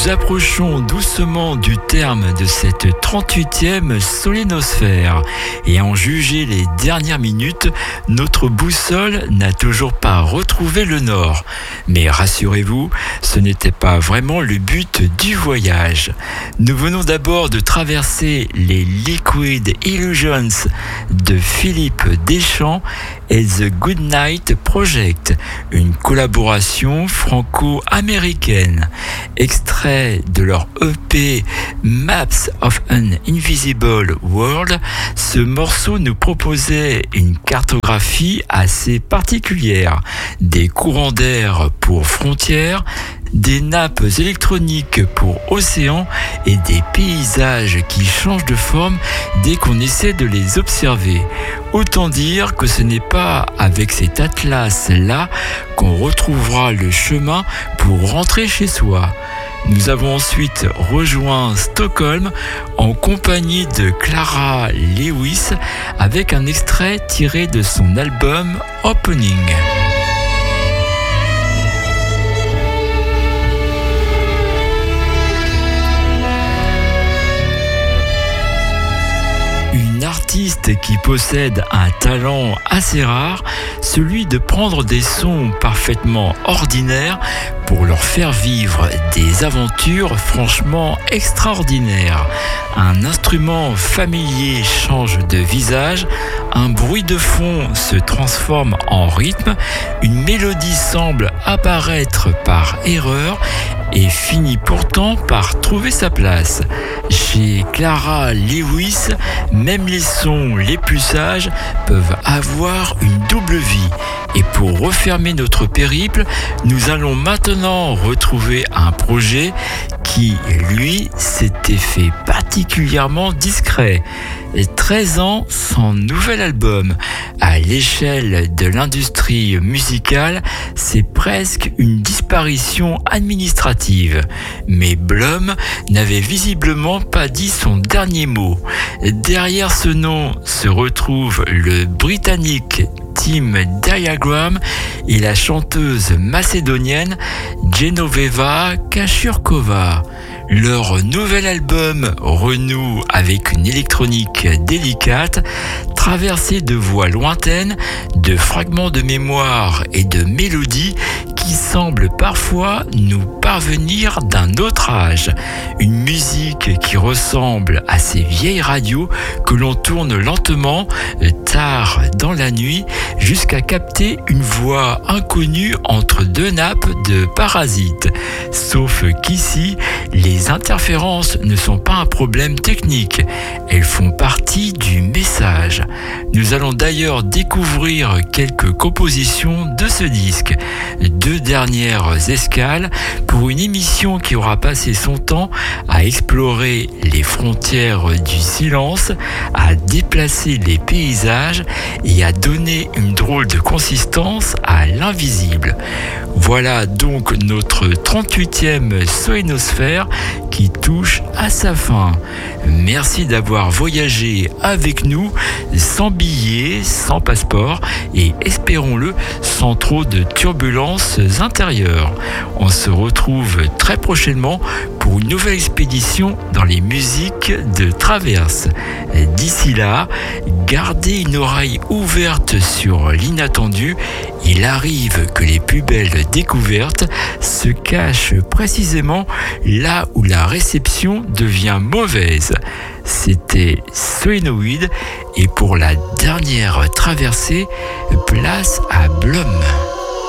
nous approchons doucement du terme de cette 38e solénosphère et à en juger les dernières minutes, notre boussole n'a toujours pas retrouvé le nord. Mais rassurez-vous, ce n'était pas vraiment le but du voyage. Nous venons d'abord de traverser les Liquid Illusions de Philippe Deschamps et The Goodnight Project, une collaboration franco-américaine. Extrait de leur EP Maps of an Invisible World, ce morceau nous proposait une cartographie assez particulière, des courants d'air pour frontières, des nappes électroniques pour océans et des paysages qui changent de forme dès qu'on essaie de les observer. Autant dire que ce n'est pas avec cet atlas-là qu'on retrouvera le chemin pour rentrer chez soi. Nous avons ensuite rejoint Stockholm en compagnie de Clara Lewis avec un extrait tiré de son album Opening. Artiste qui possède un talent assez rare, celui de prendre des sons parfaitement ordinaires pour leur faire vivre des aventures franchement extraordinaires. Un instrument familier change de visage, un bruit de fond se transforme en rythme, une mélodie semble apparaître par erreur et finit pourtant par trouver sa place. Chez Clara Lewis, même les sons les plus sages peuvent avoir une double vie. Et pour refermer notre périple, nous allons maintenant retrouver un projet qui, lui, s'était fait particulièrement discret. 13 ans sans nouvel album. À l'échelle de l'industrie musicale, c'est presque une disparition administrative. Mais Blum n'avait visiblement pas dit son dernier mot. Derrière ce nom se retrouve le Britannique Tim Diagram et la chanteuse macédonienne Genoveva Kashurkova. Leur nouvel album renoue avec une électronique délicate, traversée de voix lointaines, de fragments de mémoire et de mélodies qui semblent parfois nous parvenir d'un autre âge. Une musique qui ressemble à ces vieilles radios que l'on tourne lentement, tard dans la nuit, jusqu'à capter une voix inconnue entre deux nappes de parasites. Sauf qu'ici, les interférences ne sont pas un problème technique, elles font partie du message. Nous allons d'ailleurs découvrir quelques compositions de ce disque. 2 dernières escales pour une émission qui aura passé son temps à explorer les frontières du silence, à déplacer les paysages et à donner une drôle de consistance à l'invisible. Voilà donc notre 38e solénosphère qui touche à sa fin. Merci d'avoir voyagé avec nous, sans billets, sans passeport et espérons-le, sans trop de turbulences intérieures. On se retrouve très prochainement pour une nouvelle expédition dans les musiques de Traverse. D'ici là, gardez une oreille ouverte sur l'inattendu. Il arrive que les plus belles découvertes se cachent précisément là où la réception devient mauvaise. C'était Solénoïde et pour la dernière traversée, place à Blum.